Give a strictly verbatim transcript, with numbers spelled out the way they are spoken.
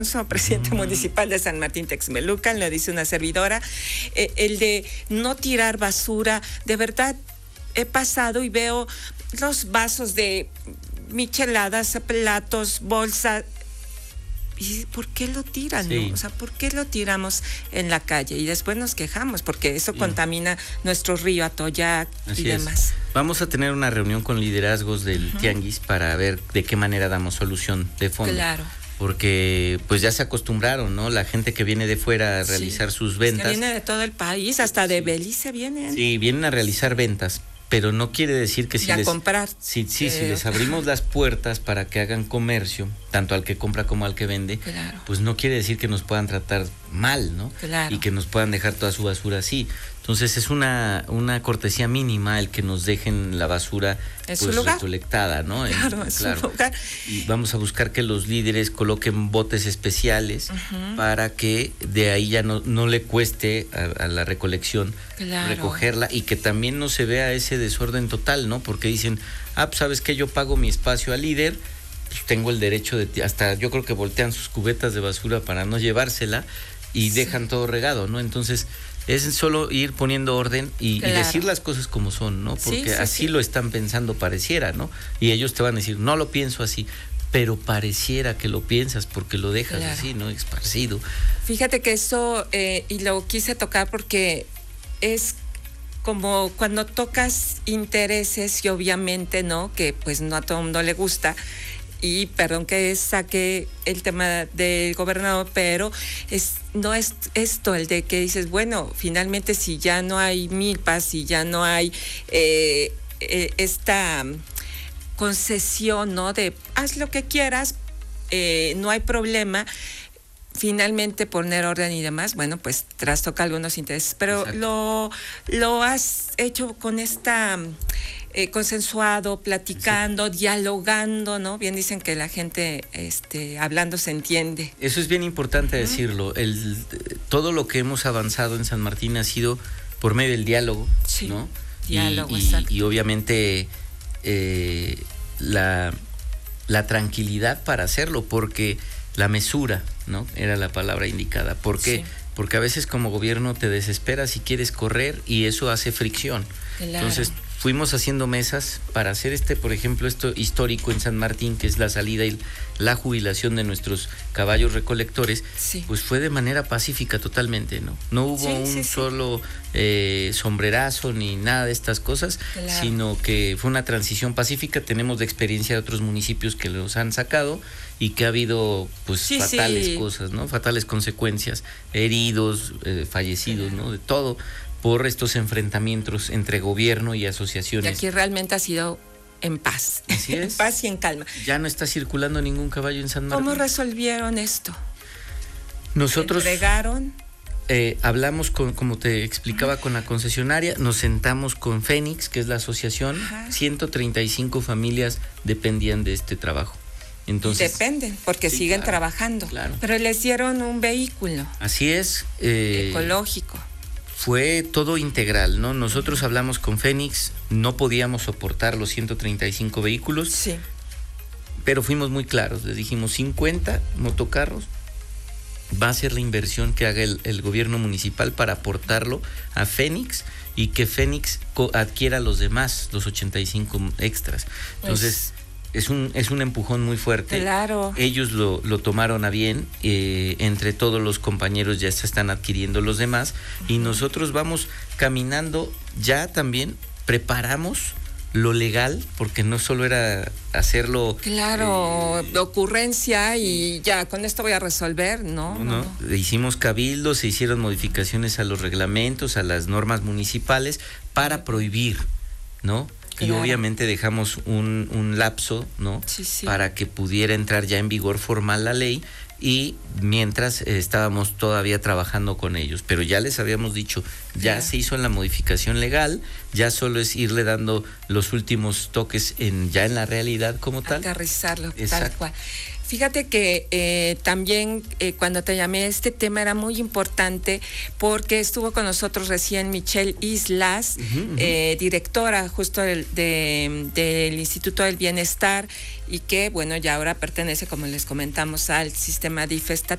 presidente mm. municipal de San Martín Texmelucan, lo dice una servidora, eh, el de no tirar basura. De verdad, he pasado y veo los vasos de micheladas, platos, bolsas. ¿Y por qué lo tiran? Sí. ¿No? O sea, ¿por qué lo tiramos en la calle? Y después nos quejamos, porque eso sí. contamina nuestro río Atoyac Así y demás. Es. Vamos a tener una reunión con liderazgos del uh-huh. Tianguis para ver de qué manera damos solución de fondo. Claro. Porque pues ya se acostumbraron, ¿no? La gente que viene de fuera a realizar sí. sus ventas. Es que viene de todo el país, hasta de Belice vienen. Sí, vienen a realizar ventas. Pero no quiere decir que si y a les comprar. Sí, sí, si les abrimos las puertas para que hagan comercio, tanto al que compra como al que vende, claro. pues no quiere decir que nos puedan tratar mal, ¿no? Claro. Y que nos puedan dejar toda su basura así. Entonces es una una cortesía mínima el que nos dejen la basura en pues su lugar. recolectada, ¿no? Claro, en, en claro. su lugar. Y vamos a buscar que los líderes coloquen botes especiales uh-huh. para que de ahí ya no, no le cueste a, a la recolección claro. recogerla y que también no se vea ese desorden total, ¿no? Porque dicen, ah, pues sabes que yo pago mi espacio al líder, pues tengo el derecho de, hasta yo creo que voltean sus cubetas de basura para no llevársela y sí. dejan todo regado, ¿no? Entonces es solo ir poniendo orden y, claro. y decir las cosas como son, ¿no? Porque sí, sí, así sí. lo están pensando, pareciera, ¿no? Y ellos te van a decir, no lo pienso así, pero pareciera que lo piensas porque lo dejas claro. así, ¿no? Esparcido. Fíjate que eso, eh, y lo quise tocar porque es como cuando tocas intereses y obviamente, ¿no? Que pues no a todo el mundo le gusta. Y perdón que saque el tema del gobernador, pero es no es esto el de que dices, bueno, finalmente si ya no hay milpas, si ya no hay eh, eh, esta concesión, ¿no? De haz lo que quieras, eh, no hay problema. Finalmente poner orden y demás, bueno, pues trastoca algunos intereses, pero lo, lo has hecho con esta... Eh, consensuado, platicando, sí. dialogando, ¿no? Bien dicen que la gente este, hablando se entiende. Eso es bien importante uh-huh. decirlo. El, todo lo que hemos avanzado en San Martín ha sido por medio del diálogo, sí. ¿no? Diálogo, y, exacto. Y, y obviamente eh, la, la tranquilidad para hacerlo, porque la mesura, ¿no? Era la palabra indicada. ¿Por qué? Sí. Porque a veces como gobierno te desesperas y quieres correr y eso hace fricción. Claro. Entonces fuimos haciendo mesas para hacer este, por ejemplo, esto histórico en San Martín, que es la salida y la jubilación de nuestros caballos recolectores, sí. pues fue de manera pacífica totalmente, ¿no? No hubo sí, un sí, solo eh, sombrerazo ni nada de estas cosas, claro. sino que fue una transición pacífica. Tenemos de experiencia de otros municipios que los han sacado y que ha habido pues sí, fatales sí. cosas, ¿no? Fatales consecuencias, heridos, eh, fallecidos, claro. ¿no? De todo, por estos enfrentamientos entre gobierno y asociaciones. Y aquí realmente ha sido en paz. Así es. En paz y en calma. Ya no está circulando ningún caballo en San Martín. ¿Cómo resolvieron esto? Nosotros entregaron. Eh, hablamos con, como te explicaba, con la concesionaria, nos sentamos con Fénix, que es la asociación. Ajá. ciento treinta y cinco familias dependían de este trabajo. Entonces, dependen, porque sí, siguen claro, trabajando. Claro. Pero les dieron un vehículo. Así es. Eh, ecológico. Fue todo integral, ¿no? Nosotros hablamos con Fénix, no podíamos soportar los ciento treinta y cinco vehículos. Sí. Pero fuimos muy claros, les dijimos cincuenta motocarros, va a ser la inversión que haga el, el gobierno municipal para aportarlo a Fénix y que Fénix co- adquiera los demás, los ochenta y cinco extras. Entonces, pues, es un es un empujón muy fuerte. Claro. Ellos lo, lo tomaron a bien, eh, entre todos los compañeros ya se están adquiriendo los demás uh-huh. y nosotros vamos caminando, ya también preparamos lo legal, porque no solo era hacerlo... Claro, eh, ocurrencia y ya, con esto voy a resolver, ¿no? No, no. Hicimos cabildos, se hicieron modificaciones a los reglamentos, a las normas municipales, para prohibir, ¿no? Claro. Y obviamente dejamos un, un lapso, ¿no? Sí, sí. Para que pudiera entrar ya en vigor formal la ley, y mientras eh, estábamos todavía trabajando con ellos, pero ya les habíamos dicho, ya yeah. se hizo la modificación legal, ya solo es irle dando los últimos toques en ya en la realidad como tal. Aterrizarlo, exacto. Tal cual. Fíjate que eh, también eh, cuando te llamé, este tema era muy importante porque estuvo con nosotros recién Michelle Islas, uh-huh, uh-huh. Eh, directora justo del, de, del Instituto del Bienestar, y que bueno, ya ahora pertenece, como les comentamos, al sistema D I F estatal.